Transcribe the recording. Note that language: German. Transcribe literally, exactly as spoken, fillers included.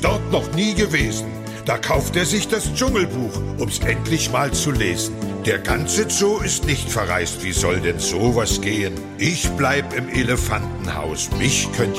Dort noch nie gewesen. Da kauft er sich das Dschungelbuch, um's endlich mal zu lesen. Der ganze Zoo ist nicht verreist, wie soll denn sowas gehen? Ich bleib im Elefantenhaus, mich könnt